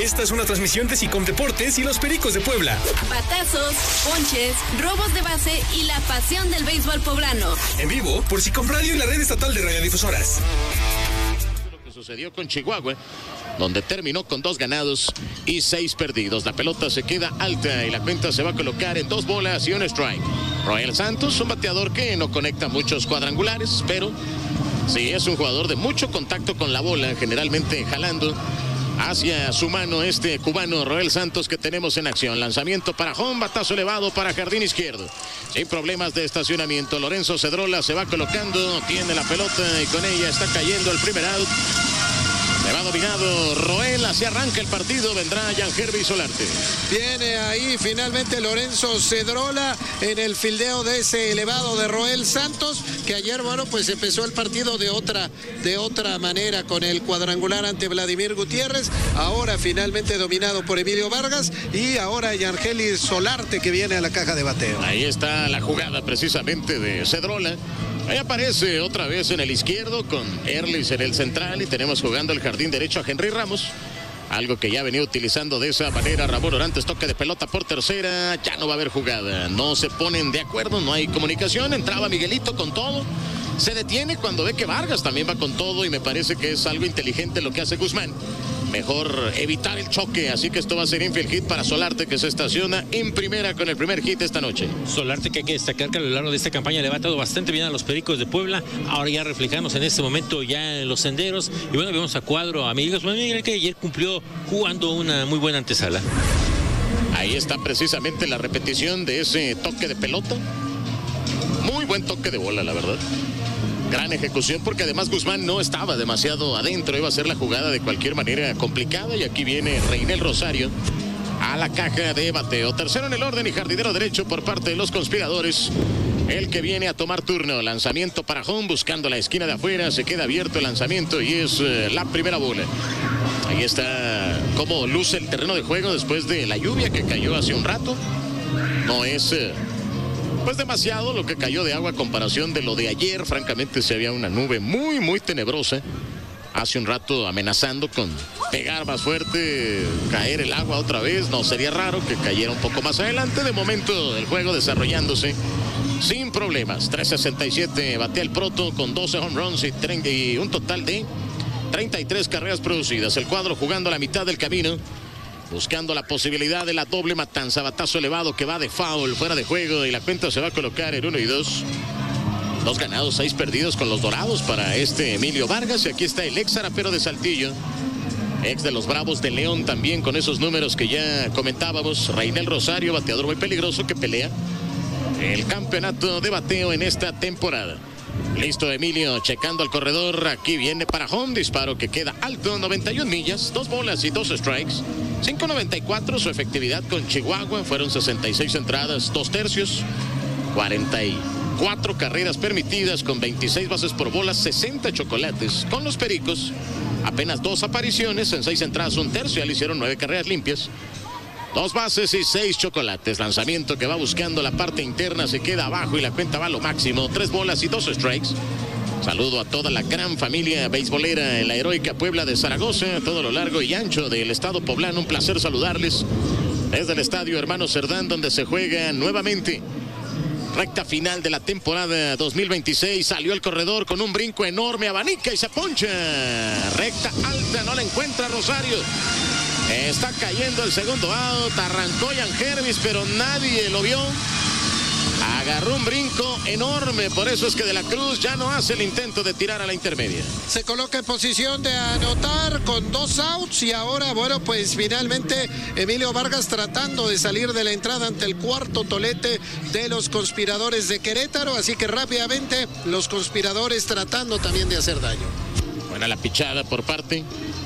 Esta es una transmisión de Sicom Deportes y los Pericos de Puebla. Batazos, ponches, robos de base y la pasión del béisbol poblano. En vivo por Sicom Radio y la red estatal de radiodifusoras. Lo que sucedió con Chihuahua, donde terminó con 2 ganados y 6 perdidos. La pelota se queda alta y la cuenta se va a colocar en 2 bolas y 1 strike. Roel Santos, un bateador que no conecta muchos cuadrangulares, pero sí es un jugador de mucho contacto con la bola, generalmente jalando hacia su mano este cubano Roel Santos que tenemos en acción. Lanzamiento para home, batazo elevado para jardín izquierdo. Sin problemas de estacionamiento, Lorenzo Cedrola se va colocando, tiene la pelota y con ella está cayendo el primer out. Se va dominado Roel, así arranca el partido, vendrá Yangervis Solarte. Viene ahí finalmente Lorenzo Cedrola en el fildeo de ese elevado de Roel Santos, que ayer, bueno, pues empezó el partido de otra manera con el cuadrangular ante Vladimir Gutiérrez, ahora finalmente dominado por Emilio Vargas y ahora Yangervis Solarte que viene a la caja de bateo. Ahí está la jugada precisamente de Cedrola. Ahí aparece otra vez en el izquierdo con Erlis en el central y tenemos jugando el jardín derecho a Henry Ramos. Algo que ya venía utilizando de esa manera Ramón Orantes, toque de pelota por tercera, ya no va a haber jugada. No se ponen de acuerdo, no hay comunicación, entraba Miguelito con todo. Se detiene cuando ve que Vargas también va con todo y me parece que es algo inteligente lo que hace Guzmán. Mejor evitar el choque, así que esto va a ser infield hit para Solarte que se estaciona en primera con el primer hit esta noche. Solarte que hay que destacar que a lo largo de esta campaña le ha batado bastante bien a los Pericos de Puebla, ahora ya reflejamos en este momento ya en los senderos y bueno, vemos a cuadro a Miguel Guzmán, que ayer cumplió jugando una muy buena antesala. Ahí está precisamente la repetición de ese toque de pelota. Muy buen toque de bola, la verdad. Gran ejecución porque además Guzmán no estaba demasiado adentro, iba a ser la jugada de cualquier manera complicada y aquí viene Reinel Rosario a la caja de bateo. Tercero en el orden y jardinero derecho por parte de los conspiradores. El que viene a tomar turno, lanzamiento para home buscando la esquina de afuera, se queda abierto el lanzamiento y es la primera bola. Ahí está cómo luce el terreno de juego después de la lluvia que cayó hace un rato. No es pues demasiado lo que cayó de agua a comparación de lo de ayer. Francamente se había una nube muy tenebrosa hace un rato amenazando con pegar más fuerte, caer el agua otra vez. No sería raro que cayera un poco más adelante. De momento el juego desarrollándose sin problemas. 3.67 batea el Proto con 12 home runs y un total de 33 carreras producidas. El cuadro jugando a la mitad del camino, buscando la posibilidad de la doble matanza. Batazo elevado que va de foul, fuera de juego y la cuenta se va a colocar en 1 y 2. 2 ganados, 6 perdidos con los Dorados para este Emilio Vargas. Y aquí está el ex zarapero de Saltillo, ex de los Bravos de León también con esos números que ya comentábamos. Reinel Rosario, bateador muy peligroso que pelea el campeonato de bateo en esta temporada. Listo Emilio, checando al corredor, aquí viene para home, disparo que queda alto, 91 millas, 2 bolas y 2 strikes. 5.94 su efectividad con Chihuahua, fueron 66 entradas, 2 tercios, 44 carreras permitidas con 26 bases por bolas, 60 chocolates. Con los Pericos, apenas 2 apariciones, en 6 entradas, 1 tercio, ya le hicieron 9 carreras limpias. 2 bases y 6 chocolates. Lanzamiento que va buscando la parte interna, se queda abajo y la cuenta va a lo máximo. 3 bolas y 2 strikes. Saludo a toda la gran familia beisbolera en la heroica Puebla de Zaragoza, a todo lo largo y ancho del estado poblano. Un placer saludarles desde el estadio Hermano Cerdán, donde se juega nuevamente recta final de la temporada 2026. Salió el corredor con un brinco enorme, abanica y se poncha. Recta alta, no la encuentra Rosario. Está cayendo el segundo out, arrancó Yangervis, pero nadie lo vio. Agarró un brinco enorme, por eso es que De la Cruz ya no hace el intento de tirar a la intermedia. Se coloca en posición de anotar con 2 outs y ahora, bueno, pues finalmente Emilio Vargas tratando de salir de la entrada ante el cuarto tolete de los conspiradores de Querétaro, así que rápidamente los conspiradores tratando también de hacer daño. Buena la pichada por parte